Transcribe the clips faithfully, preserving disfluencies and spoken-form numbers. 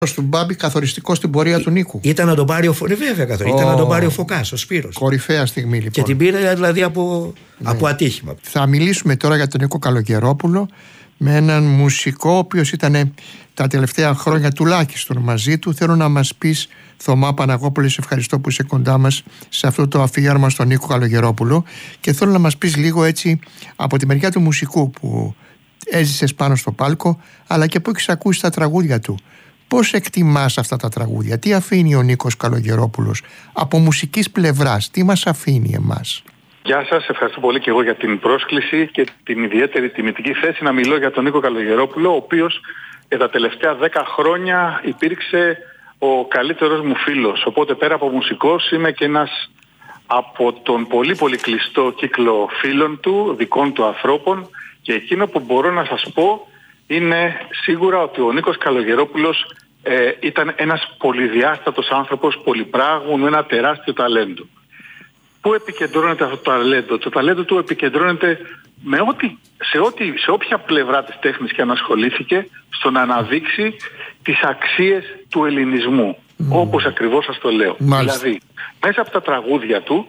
Του Μπάμπη καθοριστικό στην πορεία Ή, του Νίκου. Ήταν να τον πάρει ο, ναι, βέβαια, καθ... oh, ήταν να τον πάρει ο Φωκάς, ο Σπύρος. Κορυφαία στιγμή λοιπόν. Και την πήρε δηλαδή από, ναι. από ατύχημα. Θα μιλήσουμε τώρα για τον Νίκο Καλογερόπουλο, με έναν μουσικό ο οποίος ήταν τα τελευταία χρόνια τουλάχιστον μαζί του. Θέλω να μας πεις, Θωμά Παναγόπουλε, σε ευχαριστώ που είσαι κοντά μας σε αυτό το αφιέρωμα στον Νίκο Καλογερόπουλο, και θέλω να μας πεις λίγο έτσι από τη μεριά του μουσικού που έζησες πάνω στο πάλκο, αλλά και που έχεις ακούσει τα τραγούδια του. Πώς εκτιμάς αυτά τα τραγούδια, τι αφήνει ο Νίκος Καλογερόπουλος από μουσικής πλευράς, τι μας αφήνει εμάς? Γεια σας, ευχαριστώ πολύ και εγώ για την πρόσκληση και την ιδιαίτερη τιμητική θέση να μιλώ για τον Νίκο Καλογερόπουλο, ο οποίος για τα τελευταία δέκα χρόνια υπήρξε ο καλύτερος μου φίλος. Οπότε πέρα από μουσικός είμαι και ένας από τον πολύ πολύ κλειστό κύκλο φίλων του, δικών του ανθρώπων, και εκείνο που μπορώ να σας πω είναι σίγουρα ότι ο Νίκος Καλογερόπουλος ε, ήταν ένας πολυδιάστατος άνθρωπος, πολυπράγου, με ένα τεράστιο ταλέντο. Πού επικεντρώνεται αυτό το ταλέντο? Το ταλέντο του επικεντρώνεται με ό,τι, σε, ό,τι, σε όποια πλευρά της τέχνης και ανασχολήθηκε, στο να αναδείξει τις αξίες του ελληνισμού. Mm. Όπως ακριβώς σας το λέω. Μάλιστα. Δηλαδή, μέσα από τα τραγούδια του,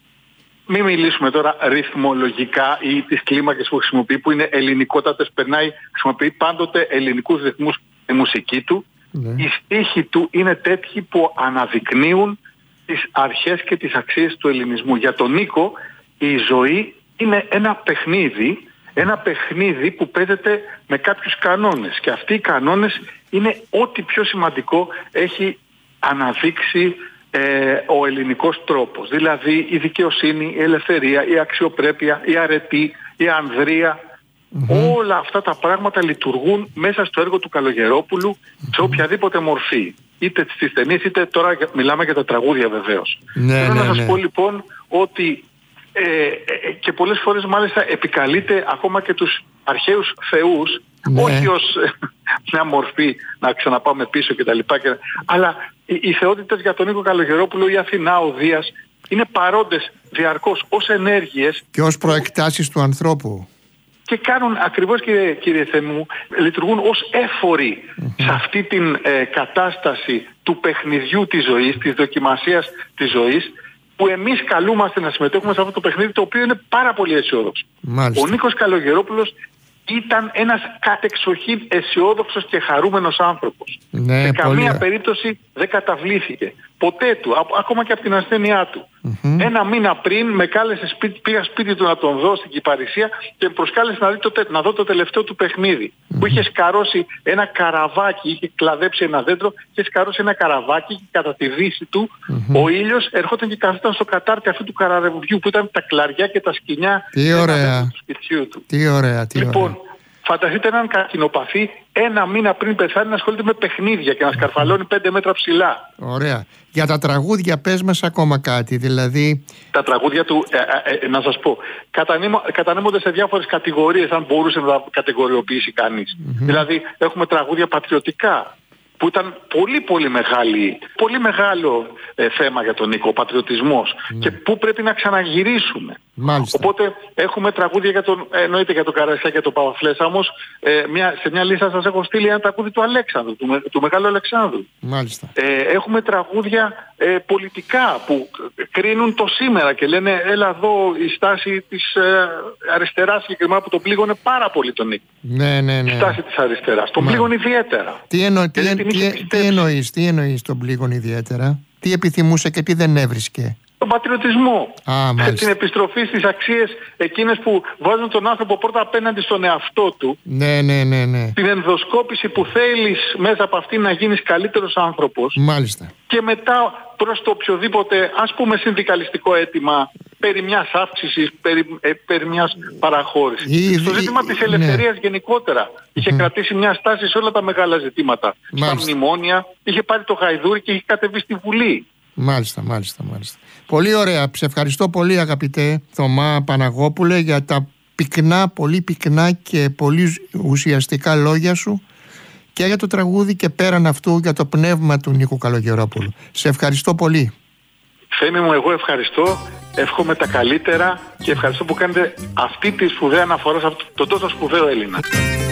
μην μιλήσουμε τώρα ρυθμολογικά ή τις κλίμακες που χρησιμοποιεί, που είναι ελληνικότατες, περνάει, χρησιμοποιεί πάντοτε ελληνικούς ρυθμούς η μουσική του. Mm. Οι στίχοι του είναι τέτοιοι που αναδεικνύουν τις αρχές και τις αξίες του ελληνισμού. Για τον Νίκο η ζωή είναι ένα παιχνίδι, ένα παιχνίδι που παίζεται με κάποιους κανόνες, και αυτοί οι κανόνες είναι ό,τι πιο σημαντικό έχει αναδείξει ε, ο ελληνικός τρόπος. Δηλαδή η δικαιοσύνη, η ελευθερία, η αξιοπρέπεια, η αρετή, η ανδρεία. Mm-hmm. Όλα αυτά τα πράγματα λειτουργούν μέσα στο έργο του Καλογερόπουλου mm-hmm. σε οποιαδήποτε μορφή. Είτε στις ταινίες, είτε τώρα μιλάμε για τα τραγούδια βεβαίως. Ναι, Θέλω ναι, να σας ναι. πω λοιπόν ότι ε, ε, και πολλές φορές μάλιστα επικαλείται ακόμα και τους αρχαίους θεούς, ναι. όχι ως μια μορφή να ξαναπάμε πίσω κτλ. Αλλά οι, οι θεότητες για τον Νίκο Καλογερόπουλο, η Αθηνά, ο Δίας, είναι παρόντες διαρκώς ως ενέργειες και ως προεκτάσεις του ανθρώπου. Και κάνουν ακριβώς, κύριε, κύριε Θεμού, λειτουργούν ως έφοροι mm-hmm. σε αυτή την ε, κατάσταση του παιχνιδιού της ζωής, της δοκιμασίας της ζωής, που εμείς καλούμαστε να συμμετέχουμε σε αυτό το παιχνίδι, το οποίο είναι πάρα πολύ αισιόδοξο. Ο Νίκος Καλογερόπουλος ήταν ένας κατεξοχήν αισιόδοξος και χαρούμενος άνθρωπος. Ναι, σε καμία πολύ... περίπτωση δεν καταβλήθηκε. Ποτέ του, α, ακόμα και από την ασθένειά του. Mm-hmm. Ένα μήνα πριν με κάλεσε σπίτι, πήγα σπίτι του να τον δω στην Κυπαρισία και με προσκάλεσε να, δει το, να δω το τελευταίο του παιχνίδι. Mm-hmm. Που είχε σκαρώσει ένα καραβάκι, είχε κλαδέψει ένα δέντρο, είχε σκαρώσει ένα καραβάκι και κατά τη δύση του mm-hmm. ο ήλιος ερχόταν και καθόταν στο κατάρτι αυτού του καραβιού που ήταν τα κλαριά και τα σκοινιά του σπιτιού του. Τι ωραία, τι λοιπόν, ωραία. Φανταστείτε έναν καρκινοπαθή ένα μήνα πριν πεθάνει να ασχολείται με παιχνίδια και να σκαρφαλώνει πέντε μέτρα ψηλά. Ωραία. Για τα τραγούδια πες μας ακόμα κάτι, δηλαδή... Τα τραγούδια του, ε, ε, ε, να σας πω, κατανέμονται σε διάφορες κατηγορίες, αν μπορούσε να τα κατηγοριοποιήσει κανείς. Mm-hmm. Δηλαδή έχουμε τραγούδια πατριωτικά, που ήταν πολύ πολύ μεγάλη, πολύ μεγάλο ε, θέμα για τον Νίκο, ο πατριωτισμός, mm. και που πρέπει να ξαναγυρίσουμε. Μάλιστα. Οπότε έχουμε τραγούδια για τον, ε, εννοείται για τον Καρασιά και τον Παπαφλέσσα, όμως ε, μια, σε μια λίστα σας έχω στείλει ένα τραγούδι του Αλέξανδρου, του, του Μεγάλου Αλεξάνδρου. Μάλιστα. Ε, έχουμε τραγούδια ε, πολιτικά που κρίνουν το σήμερα και λένε έλα εδώ η στάση της ε, αριστεράς συγκεκριμένα, που τον πλήγωνε πάρα πολύ τον Νίκο. Ναι, ναι, ναι. Η στάση της αριστεράς. Τον πλήγωνε ιδιαίτερα. Τι, εννο, τι, εν, τι, τι εννοείς, τι εννοείς τον πλήγωνε ιδιαίτερα? Τι επιθυμούσε και τι δεν έβρισκε? Τον πατριωτισμό. Α, και την επιστροφή στις αξίες εκείνες που βάζουν τον άνθρωπο πρώτα απέναντι στον εαυτό του. Ναι, ναι, ναι, ναι. Την ενδοσκόπηση που θέλεις μέσα από αυτή να γίνεις καλύτερος άνθρωπος. Μάλιστα. Και μετά προς το οποιοδήποτε, ας πούμε, συνδικαλιστικό αίτημα περί μιας αύξησης, περί, ε, περί μιας παραχώρησης. Η, Στο ζήτημα η, της ελευθερίας ναι. γενικότερα είχε mm. κρατήσει μια στάση σε όλα τα μεγάλα ζητήματα. Μάλιστα. Στα μνημόνια, είχε πάρει το γαϊδούρι και είχε κατεβεί στη Βουλή. Μάλιστα, μάλιστα, μάλιστα. Πολύ ωραία. Σε ευχαριστώ πολύ, αγαπητέ Θωμά Παναγόπουλε, για τα πυκνά, πολύ πυκνά και πολύ ουσιαστικά λόγια σου και για το τραγούδι και πέραν αυτού για το πνεύμα του Νίκου Καλογερόπουλου. Σε ευχαριστώ πολύ. Θέμη μου, εγώ ευχαριστώ. Εύχομαι τα καλύτερα και ευχαριστώ που κάνετε αυτή τη σπουδαία αναφορά σε αυτόν τον τόσο σπουδαίο Έλληνα.